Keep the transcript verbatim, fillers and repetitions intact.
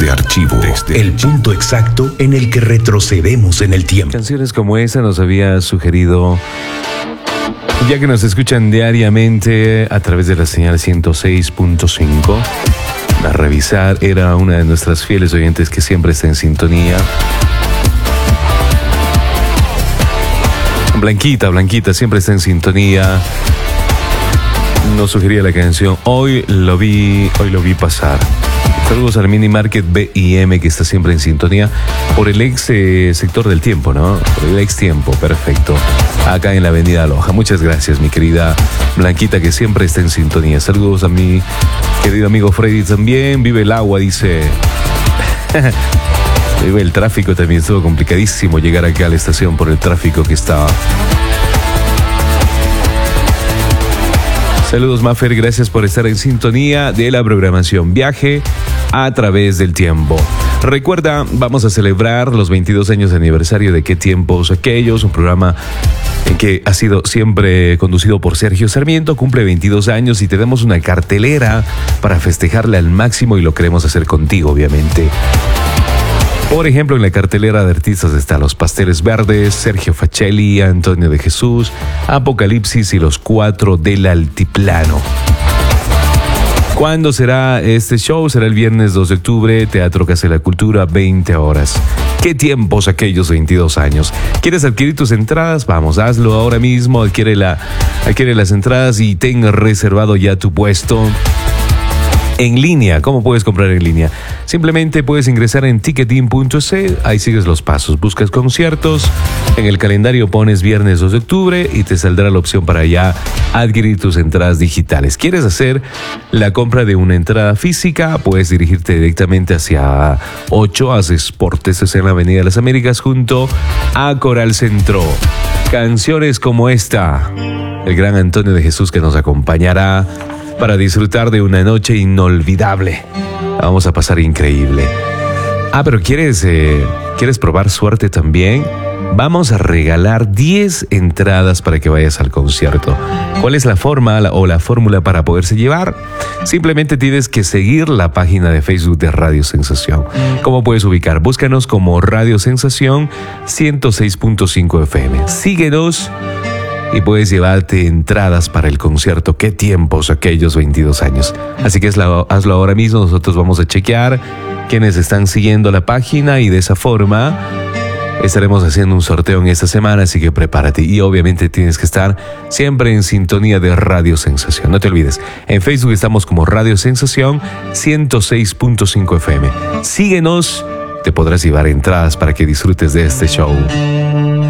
Desde archivo, Desde el archivo. Punto exacto en el que retrocedemos en el tiempo. Canciones como esa nos había sugerido, ya que nos escuchan diariamente a través de la señal ciento seis punto cinco. A revisar, era una de nuestras fieles oyentes que siempre está en sintonía. Blanquita, Blanquita, siempre está en sintonía. Nos sugería la canción Hoy lo vi, hoy lo vi pasar. Saludos al Mini Market B I M, que está siempre en sintonía por el ex eh, sector del tiempo, ¿no? Por el ex tiempo, perfecto. Acá en la avenida Loja. Muchas gracias, mi querida Blanquita, que siempre está en sintonía. Saludos a mi querido amigo Freddy también. Vive el agua, dice. Vive el tráfico también. Estuvo complicadísimo llegar acá a la estación por el tráfico que estaba. Saludos, Mafer, gracias por estar en sintonía de la programación Viaje a través del tiempo. Recuerda, vamos a celebrar los veintidós años de aniversario de Qué tiempos aquellos, un programa que ha sido siempre conducido por Sergio Sarmiento, cumple veintidós años y tenemos una cartelera para festejarle al máximo y lo queremos hacer contigo, obviamente. Por ejemplo, en la cartelera de artistas están Los Pasteles Verdes, Sergio Facelli, Antonio de Jesús, Apocalipsis y Los Cuatro del Altiplano. ¿Cuándo será este show? Será el viernes dos de octubre, Teatro Casa de la Cultura, veinte horas. ¿Qué tiempos aquellos veintidós años? ¿Quieres adquirir tus entradas? Vamos, hazlo ahora mismo, adquiere, la, adquiere las entradas y ten reservado ya tu puesto. En línea, ¿cómo puedes comprar en línea? Simplemente puedes ingresar en ticketin punto es, ahí sigues los pasos, buscas conciertos, en el calendario pones viernes dos de octubre y te saldrá la opción para ya adquirir tus entradas digitales. ¿Quieres hacer la compra de una entrada física? Puedes dirigirte directamente hacia ocho, haces Sportes, es en la Avenida de las Américas junto a Coral Centro. Canciones como esta, el gran Antonio de Jesús que nos acompañará para disfrutar de una noche inolvidable. Vamos a pasar increíble. Ah, pero ¿quieres, eh, ¿quieres probar suerte también? Vamos a regalar diez entradas para que vayas al concierto. ¿Cuál es la forma la, o la fórmula para poderse llevar? Simplemente tienes que seguir la página de Facebook de Radio Sensación. ¿Cómo puedes ubicar? Búscanos como Radio Sensación ciento seis punto cinco F M. Síguenos y puedes llevarte entradas para el concierto. Qué tiempos aquellos veintidós años. Así que hazlo, hazlo ahora mismo. Nosotros vamos a chequear quienes están siguiendo la página y de esa forma estaremos haciendo un sorteo en esta semana, así que prepárate. Y obviamente tienes que estar siempre en sintonía de Radio Sensación. No te olvides, en Facebook estamos como Radio Sensación ciento seis punto cinco F M. Síguenos, te podrás llevar entradas para que disfrutes de este show.